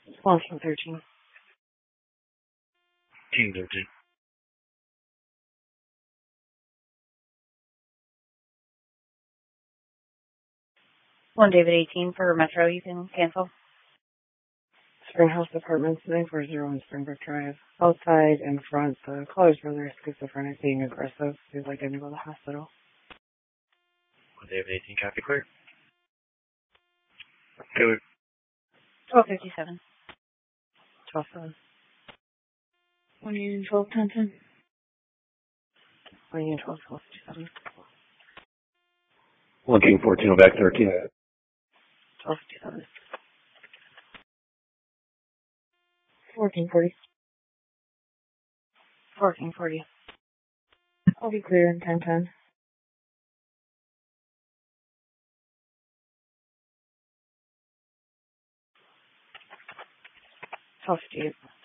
Launching 13. Team 13. One David 18 for Metro. You can cancel. Springhouse Apartments, 940 Springbrook Drive. Outside and front, the caller's brother is schizophrenic, being aggressive. He's like going to go to the hospital. One David 18, copy clear. Code. 1257. 12-7. 1 Union 12 1010. 1 Union 12 1257. 1 King 14, back 13. 1257. 1440. 1440. I'll be clear in 1010. 1258.